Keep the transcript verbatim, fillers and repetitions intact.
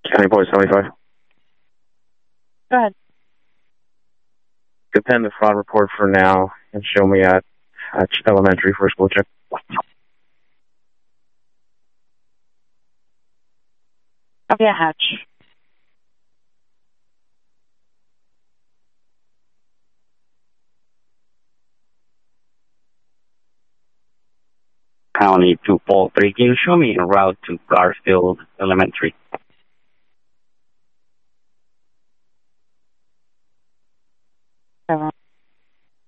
County Boy seventy-five. Go ahead. Depend the fraud report for now and show me at Hatch Elementary for a school check. Okay, Hatch. County two four three, can you show me a route to Garfield Elementary? Seven.